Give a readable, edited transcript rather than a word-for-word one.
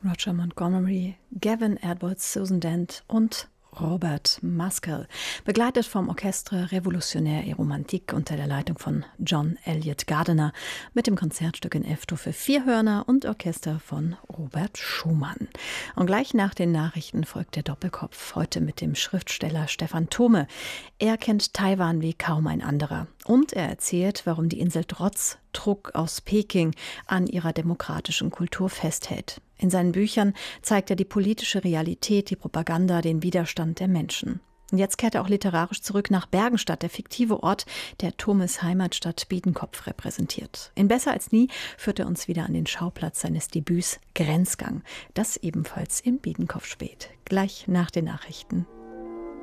Roger Montgomery, Gavin Edwards, Susan Dent und Robert Maskell, begleitet vom Orchestre Révolutionnaire et Romantique unter der Leitung von John Elliott Gardiner mit dem Konzertstück in F-Dur für 4 Hörner und Orchester von Robert Schumann. Und gleich nach den Nachrichten folgt der Doppelkopf, heute mit dem Schriftsteller Stefan Thome. Er kennt Taiwan wie kaum ein anderer und er erzählt, warum die Insel trotz Druck aus Peking an ihrer demokratischen Kultur festhält. In seinen Büchern zeigt er die politische Realität, die Propaganda, den Widerstand der Menschen. Und jetzt kehrt er auch literarisch zurück nach Bergenstadt, der fiktive Ort, der Thomes Heimatstadt Biedenkopf repräsentiert. In Besser als nie führt er uns wieder an den Schauplatz seines Debüts Grenzgang, das ebenfalls in Biedenkopf spielt. Gleich nach den Nachrichten.